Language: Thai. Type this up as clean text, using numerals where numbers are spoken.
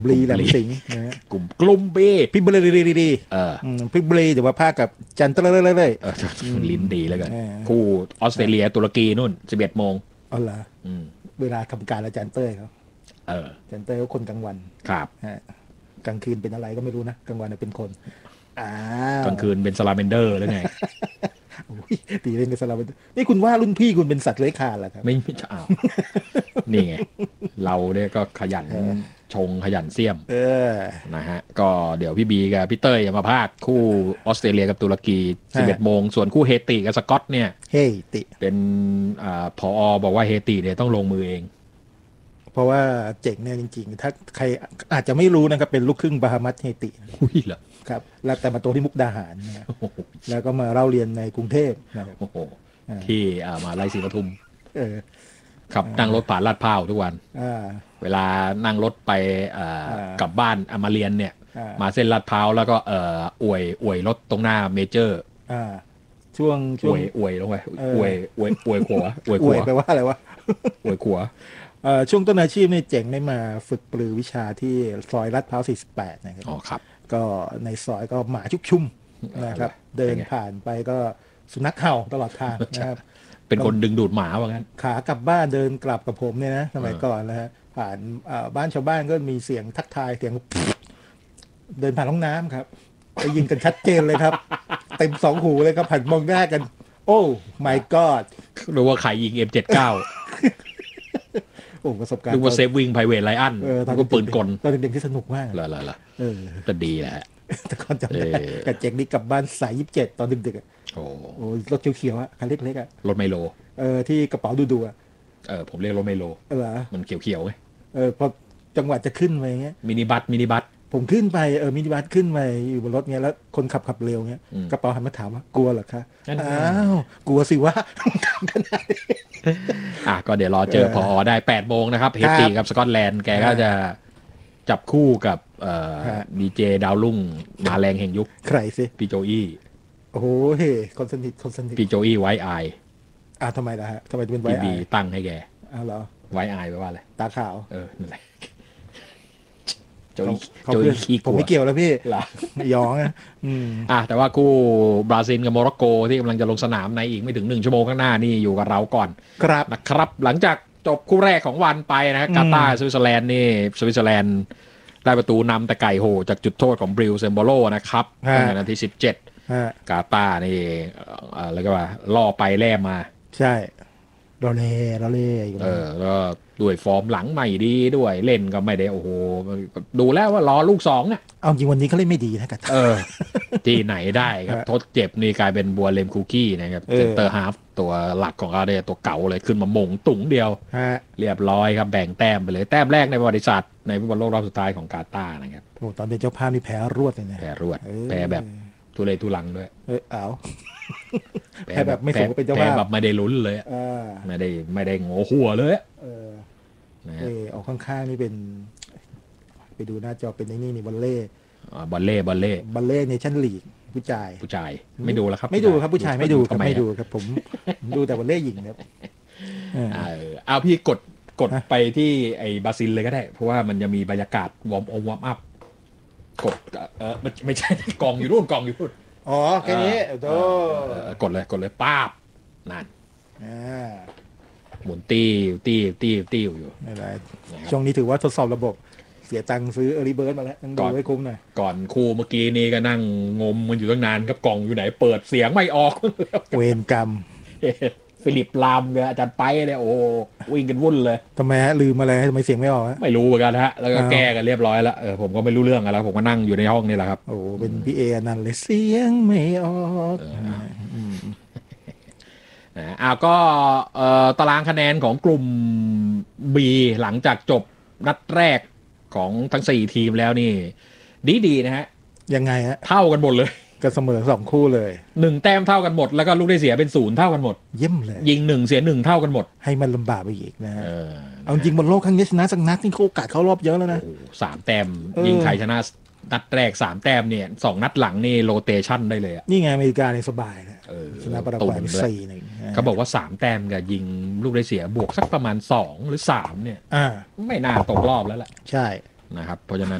บลีแหลมสิงห์นะฮะกลุ่มบีพิบลีดีพิบลีแต่ว่าภาคกับจันทร์เลยลิ้นดีแล้วกันคู่ออสเตรเลียตุรกีนู่น11 โมงอ๋อเหรอเวลาทำการอาจารย์เต้ยเขาอาจารย์เต้ยเขาคนกลางวันครับกลางคืนเป็นอะไรก็ไม่รู้นะกลางวันเป็นคนกลางคืนเป็นซาลาเมนเดอร์หรือไงตีเล่นกับซาลาเมนเดอร์นี่คุณว่ารุ่นพี่คุณเป็นสัตว์เลื้อยคลานเหรอครับไม่ใช่นี่ไงเราเนี่ยก็ขยันชงขยันเสี่ยมนะฮะก็เดี๋ยวพี่บีกับพี่เต้ยมาพากคู่ออสเตรเลียกับตุรกี11 โมงส่วนคู่เฮติกับสกอตเนี่ยเป็นผอ.บอกว่าเฮติเนี่ยต้องลงมือเองเพราะว่าเจ๋งเนี่ยจริงๆถ้าใครอาจจะไม่รู้นะครับเป็นลูกครึ่งบาฮามัสเฮติเหรอครับแล้วแต่มาโตที่มุกดาหารนะแล้วก็มาเล่าเรียนในกรุงเทพนะครับที่มาไล่ศรีปทุมครับนั่งรถผ่านลาดพร้าวทุกวันเวลานั่งรถไปกลับบ้านมาเรียนเนี่ยมาเส้นลาดพร้าวแล้วก็อวยรถตรงหน้าเมเจอร์ช่วงอวยลงไปอวยขวาอวยแปลว่าอะไรวะอวยขวาช่วงต้นอาชีพนี่เจ๋งได้มาฝึกปรือวิชาที่ซอยลาดพร้าว48นะครับอ๋อครับก็ในซอยก็หมาชุกชุมนะครับเดินผ่านไปก็สุนัขเห่าตลอดทางนะครับเป็นคนดึงดูดหมาว่างั้นขากลับบ้านเดินกลับกับผมเนี่ยนะสมัยก่อนนะฮะผ่านบ้านชาวบ้านก็มีเสียงทักทายเสียงเดินผ่านห้องน้ำครับได้ยินกันชัดเจนเลยครับเต็ม2 หูเลยครับผ่านมองหน้ากันโอ้ my god รู้ว่าใครยิง M79 โอ้ประสบการณ์ดูว่าเซฟวิงไพรเวทไลออนก็ปืนกลตอนเด็กๆที่สนุกมากเหรอก็ดีแหละแต่ก่อนจำได้กับเจ๊กนี่กลับบ้านสาย27ตอนดึกๆโอ้รถเขียวๆอ่ะคันเล็กๆอ่ะรถไมโลที่กระเป๋าดูๆอ่ะผมเรียกรถไมโลเหรอมันเขียวๆไงพอจังหวะจะขึ้นไปเงี้ยมินิบัสผมขึ้นไปมินิบัสขึ้นไปอยู่บนรถเงี้ยแล้วคนขับเร็วเงี้ยกระเป๋าหันมาถามว่ากลัวเหรอคะอ้าวกลัวสิว่าขนาดนี้ก็เดี๋ยวรอเจอพอได้8 โมงนะครับเฮติกับสกอตแลนด์แกก็จะจับคู่กับดีเจดาวรุ่งมาแรงแห่งยุคใครสิพี่โจอี้โอ้โหเฮ้คนสนิทพี่โจอี้ไวท์ไอทำไมล่ะฮะทำไมเป็นไวท์ไอตั้งให้แกเหรอไวท์ไอแปลว่าอะไรตาขาวนั่นแหละโจอี้ขี้กลัวผมไม่เกี่ยวแล้วพี่ยองแต่ว่าคู่บราซิลกับโมร็อกโกที่กำลังจะลงสนามในอีกไม่ถึง1 ชั่วโมงข้างหน้านี่อยู่กับเราก่อนครับนะครับหลังจากจบคู่แรกของวันไปนะกาตาร์สวิตเซอร์แลนด์นี่สวิตเซอร์แลนด์ได้ประตูนำแต่ไก่โหจากจุดโทษของบริลเซมโบโลนะครับในนาที17กาตาร์นี่แล้วก็ว่าล่อไปแล่มาใช่เราเล่ก็ด้วยฟอร์มหลังใหม่ดีด้วยเล่นก็ไม่ได้โอ้โหดูแล้วว่ารอลูก2เนี่ยเอาจริงวันนี้เขาเล่นไม่ดีนะกันที่ไหนได้ครับทดเจ็บนี่กลายเป็นบัวเลมคูกี้นะครับเซนเตอร์ฮาฟตัวหลักของเขาเนี่ยตัวเก่าเลยขึ้นมามงตุ่งเดียวเรียบร้อยครับแบ่งแต้มไปเลยแต้มแรกในประวัติศาสตร์ในฟุตบอลโลกรอบสุดท้ายของกาตาร์นะครับโอ้ตอนเป็นเจ้าภาพนี่แพ้รวดเลยนะแพ้รวดแพ้แบบทุเรศทุลังด้วยแพ้แบบไม่สมกับเป็นเจ้าภาพแพ้แบบไม่ได้ลุ้นเลยไม่ได้โง่หัวเลยออกข้างๆนี่เป็นไปดูหน้าจอเป็นนี่บอลเล่เนชั่นลีกผู้ชายไม่ดูแล้วครับไม่ดูครับผู้ชายไม่ดูครับผมดูแต่บอลเล่หญิงครับเอาพี่กดไปที่ไอ้บราซิลเลยก็ได้เพราะว่ามันจะมีบรรยากาศวอร์มอัพกดไม่ใช่กองอยู่รุ่นอ๋อแค่นี้กดเลยป้าบนั่นหมุนตี้อยู่ช่วงนี้ถือว่าทดสอบระบบเสียตังค์ซื้อเออริเบิร์ดมาแล้วต้องดูให้คุ้มหน่อยก่อนคู่เมื่อกี้นี้ก็นั่งงมมันอยู่ตั้งนานครับกล่องอยู่ไหนเปิดเสียงไม่ออกเวรกรรมฟิลิปลามเนี่ยอาจารย์ไปเนี่ยโอ้วิ่งกันวุ่นเลยทำไมฮะลืมอะไรทำไมเสียงไม่ออกไม่รู้เหมือนกันฮะแล้วก็แก้กันเรียบร้อยแล้วผมก็ไม่รู้เรื่องอะไรผมก็นั่งอยู่ในห้องนี่แหละครับโอ้เป็นพี่เอนั่นเลยเสียงไม่ออกก็ตารางคะแนนของกลุ่ม B หลังจากจบนัดแรกของทั้ง4ทีมแล้วนี่ดีนะฮะยังไงฮะเท่ากันหมดเลยก็เสมอ2คู่เลย 1 แต้มเท่ากันหมดแล้วก็ลูกได้เสียเป็น0เท่ากันหมดเยี่ยมเลยยิง1เสีย1เท่ากันหมดให้มันลำบากไปอีกนะเอาจริงบนโลกครั้งนี้ชนะสักนัดนี่โอกาสเข้ารอบเยอะแล้วนะ 3 แต้มยิงใครชนะนัดแรก3 แต้มเนี่ย2 นัดหลังนี่โรเตชั่นได้เลยนี่ไงอเมริกาเนี่ยสบายนะชนะปารากวัย4-1 เขาบอกว่า3 แต้มกับยิงลูกได้เสียบวกสักประมาณ2หรือ3เนี่ยไม่น่าตกรอบแล้วแหละใช่นะครับเพราะฉะนั้น